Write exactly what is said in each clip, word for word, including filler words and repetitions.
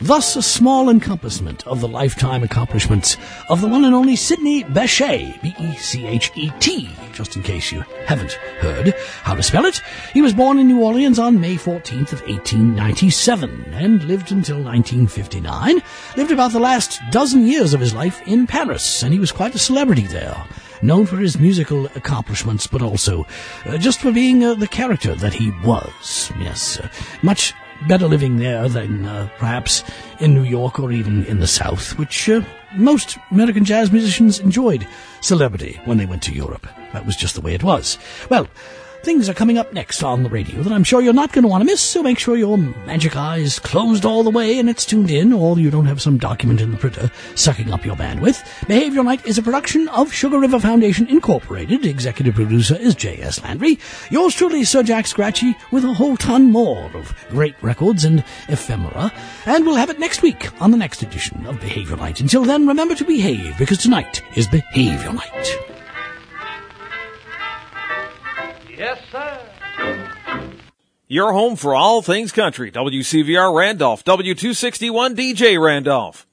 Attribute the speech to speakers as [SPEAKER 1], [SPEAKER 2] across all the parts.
[SPEAKER 1] Thus, a small encompassment of the lifetime accomplishments of the one and only Sidney Bechet, B E C H E T, just in case you haven't heard how to spell it. He was born in New Orleans on May fourteenth of eighteen ninety-seven and lived until nineteen fifty-nine. Lived about the last dozen years of his life in Paris, and he was quite a celebrity there. Known for his musical accomplishments, but also uh, just for being uh, the character that he was. Yes, uh, much better living there than uh, perhaps in New York or even in the South, which uh, most American jazz musicians enjoyed celebrity when they went to Europe. That was just the way it was. Well, things are coming up next on the radio that I'm sure you're not going to want to miss, so make sure your magic eye is closed all the way and it's tuned in, or you don't have some document in the printer sucking up your bandwidth. Behavior Night is a production of Sugar River Foundation Incorporated. Executive producer is J S. Landry. Yours truly, Sir Jack Scratchy, with a whole ton more of great records and ephemera. And we'll have it next week on the next edition of Behavior Night. Until then, remember to behave, because tonight is Behavior Night.
[SPEAKER 2] Yes, sir. Your home for all things country. W C V R Randolph, W two sixty-one D J Randolph.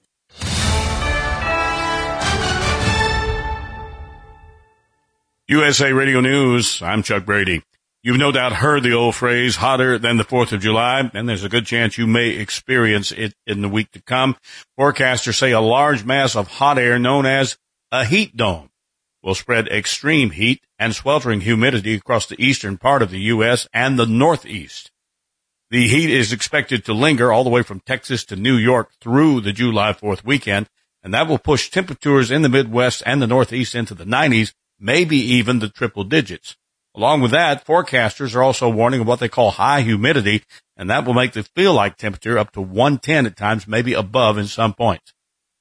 [SPEAKER 3] U S A Radio News, I'm Chuck Brady. You've no doubt heard the old phrase, hotter than the fourth of July, and there's a good chance you may experience it in the week to come. Forecasters say a large mass of hot air known as a heat dome will spread extreme heat and sweltering humidity across the eastern part of the U S and the Northeast. The heat is expected to linger all the way from Texas to New York through the July fourth weekend, and that will push temperatures in the Midwest and the Northeast into the nineties, maybe even the triple digits. Along with that, forecasters are also warning of what they call high humidity, and that will make the feel-like temperature up to one ten at times, maybe above in some points.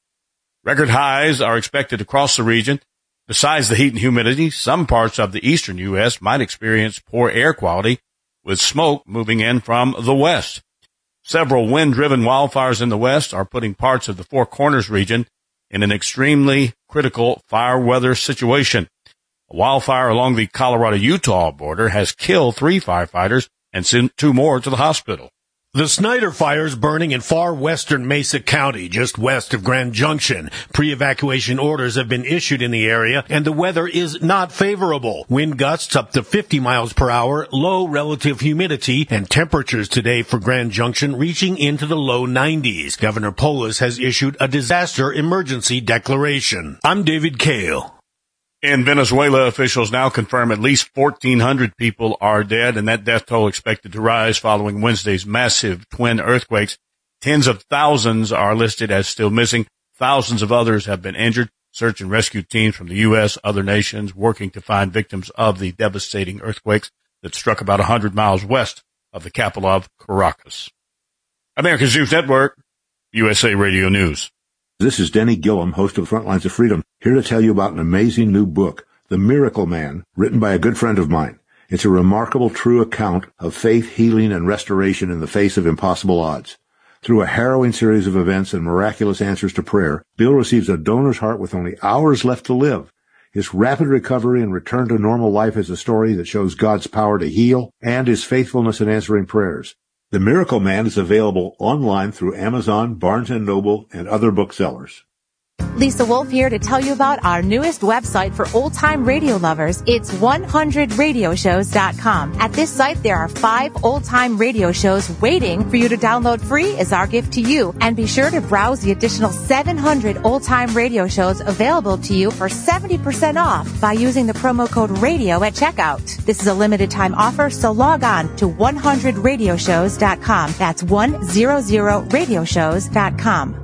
[SPEAKER 3] Record highs are expected across the region. Besides the heat and humidity, some parts of the eastern U S might experience poor air quality, with smoke moving in from the west. Several wind-driven wildfires in the west are putting parts of the Four Corners region in an extremely critical fire weather situation. A wildfire along the Colorado-Utah border has killed three firefighters and sent two more to the hospital.
[SPEAKER 4] The Snyder Fire's burning in far western Mesa County, just west of Grand Junction. Pre-evacuation orders have been issued in the area, and the weather is not favorable. Wind gusts up to fifty miles per hour, low relative humidity, and temperatures today for Grand Junction reaching into the low nineties. Governor Polis has issued a disaster emergency declaration. I'm David Kale.
[SPEAKER 3] In Venezuela, officials now confirm at least fourteen hundred people are dead, and that death toll expected to rise following Wednesday's massive twin earthquakes. Tens of thousands are listed as still missing. Thousands of others have been injured. Search and rescue teams from the U S, other nations, working to find victims of the devastating earthquakes that struck about one hundred miles west of the capital of Caracas. America's News Network, U S A Radio News.
[SPEAKER 5] This is Denny Gillum, host of Frontlines of Freedom, here to tell you about an amazing new book, The Miracle Man, written by a good friend of mine. It's a remarkable, true account of faith, healing, and restoration in the face of impossible odds. Through a harrowing series of events and miraculous answers to prayer, Bill receives a donor's heart with only hours left to live. His rapid recovery and return to normal life is a story that shows God's power to heal and his faithfulness in answering prayers. The Miracle Man is available online through Amazon, Barnes and Noble, and other booksellers.
[SPEAKER 6] Lisa Wolf here to tell you about our newest website for old-time radio lovers. It's one hundred radio shows dot com. At this site, there are five old-time radio shows waiting for you to download free as our gift to you. And be sure to browse the additional seven hundred old-time radio shows available to you for seventy percent off by using the promo code RADIO at checkout. This is a limited-time offer, so log on to one hundred radio shows dot com. That's one hundred radio shows dot com.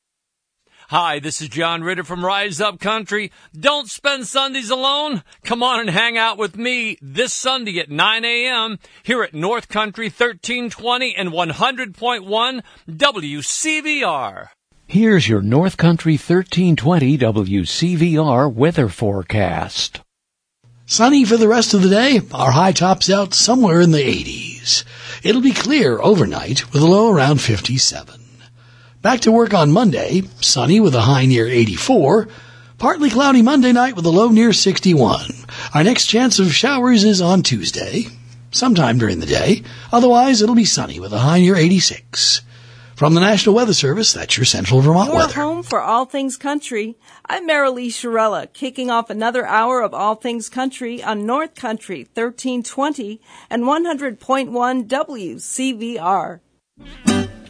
[SPEAKER 7] Hi, this is John Ritter from Rise Up Country. Don't spend Sundays alone. Come on and hang out with me this Sunday at nine a.m. here at North Country thirteen twenty and one hundred point one W C V R.
[SPEAKER 8] Here's your North Country thirteen twenty W C V R weather forecast.
[SPEAKER 1] Sunny for the rest of the day. Our high tops out somewhere in the eighties. It'll be clear overnight with a low around fifty-seven. Back to work on Monday, sunny with a high near eighty-four. Partly cloudy Monday night with a low near sixty-one. Our next chance of showers is on Tuesday, sometime during the day. Otherwise, it'll be sunny with a high near eighty-six. From the National Weather Service, that's your Central Vermont
[SPEAKER 9] Your
[SPEAKER 1] weather.
[SPEAKER 9] home for all things country. I'm Marilee Shirella, kicking off another hour of All Things Country on North Country thirteen twenty and one hundred point one W C V R.